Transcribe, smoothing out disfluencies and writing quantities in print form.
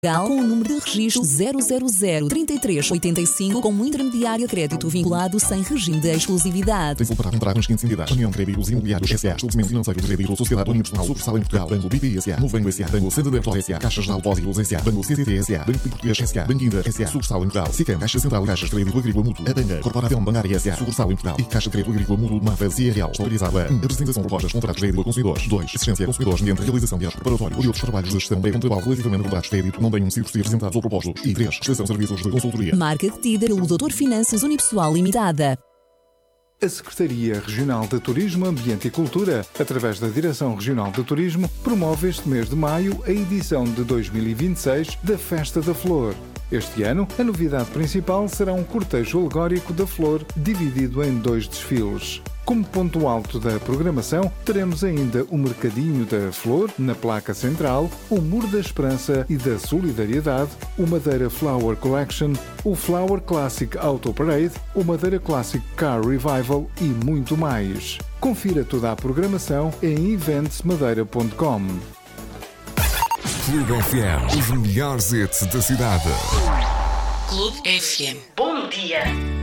Com o número de registro 0003385 como intermediário de crédito vinculado sem regime de exclusividade. Tem para comprar nas seguintes entidades: União de Créditos Imobiliários S.A., Estabelecimento Financeiro de Crédito, Sociedade Universal Sucursal em Portugal, Banco BPI S.A., Novo S.A., Banco Santander S.A., Caixas de Depósitos S.A., Banco CTT S.A., Banco Português S.A., Banco Inter S.A., Sucursal em Portugal, SICAM, Caixa Central, Caixas de Crédito Agrícola Mútuo, a Banga, Corporação Bancária S.A., Sucursal em Portugal e Caixa de Crédito Agrícola Mútuo de Mafra CRL, autorizada. 1. Apresentação de propostas, contratos de crédito a consumidores. 2. Assistência a consumidores mediante realização de atos preparatórios e outros trabalhos de gestão de contratual relativamente a contratos de crédito não tenham sido apresentados ou propostos. E 3. Prestação de serviços de consultoria. Marca detida pelo Doutor Finanças Unipessoal Limitada. A Secretaria Regional de Turismo, Ambiente e Cultura, através da Direção Regional de Turismo, promove este mês de maio a edição de 2026 da Festa da Flor. Este ano, a novidade principal será um cortejo alegórico da flor dividido em 2 desfiles. Como ponto alto da programação, teremos ainda o Mercadinho da Flor, na placa central, o Muro da Esperança e da Solidariedade, o Madeira Flower Collection, o Flower Classic Auto Parade, o Madeira Classic Car Revival e muito mais. Confira toda a programação em eventsmadeira.com. Clube FM, os melhores hits da cidade. Clube FM. Bom dia!